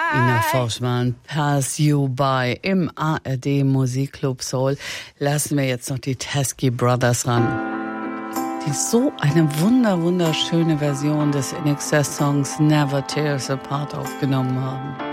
Ina Forschmann, Pass You By im ARD Musikclub Soul. Lassen wir jetzt noch die Teskey Brothers ran, die so eine wunderschöne Version des INXS-Songs Never Tear Us Apart aufgenommen haben.